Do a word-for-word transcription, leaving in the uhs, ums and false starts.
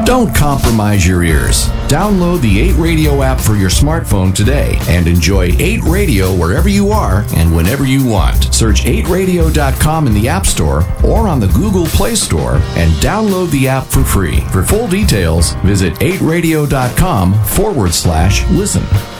Don't compromise your ears. Download the eight Radio app for your smartphone today and enjoy eight Radio wherever you are and whenever you want. Search eight radio dot com in the App Store or on the Google Play Store and download the app for free. For full details, visit eight radio dot com forward slash listen.